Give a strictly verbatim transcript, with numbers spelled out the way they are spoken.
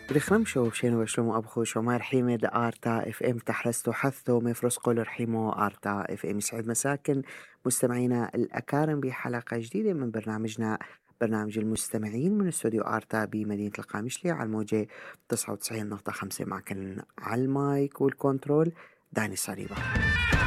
برخرمشو بشينو بشلومو أبخوش ومار حيمة دا آرتا اف ام تحرستو حثو مفرس قول رحيمو آرتا اف ام. يسعد مساكن مستمعينا الأكارم بحلقة جديدة من برنامجنا، برنامج المستمعين من استوديو آرتا بمدينة القامشلي على الموجة تسعة وتسعين نقطة خمسة. معكن على المايك والكنترول داني صليبة.